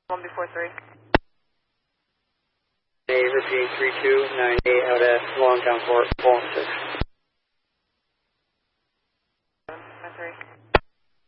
1 before 3. Hey, repeat 3298 out at Longtown Court, 416. 3.